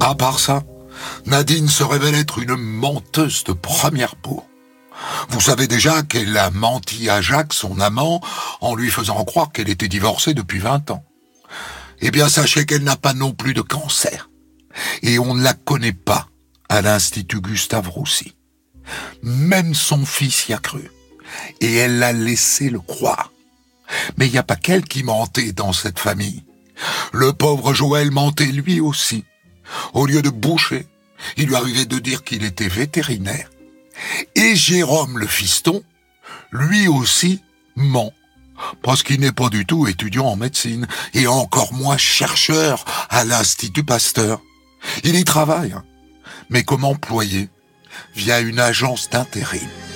À part ça, Nadine se révèle être une menteuse de première peau. Vous savez déjà qu'elle a menti à Jacques, son amant, en lui faisant croire qu'elle était divorcée depuis 20 ans. Eh bien, sachez qu'elle n'a pas non plus de cancer. Et on ne la connaît pas à l'Institut Gustave Roussy. Même son fils y a cru. Et elle l'a laissé le croire. Mais il n'y a pas qu'elle qui mentait dans cette famille. Le pauvre Joël mentait lui aussi. Au lieu de boucher, il lui arrivait de dire qu'il était vétérinaire. Et Jérôme le fiston, lui aussi, ment. Parce qu'il n'est pas du tout étudiant en médecine, et encore moins chercheur à l'Institut Pasteur. Il y travaille, mais comme employé, via une agence d'intérim.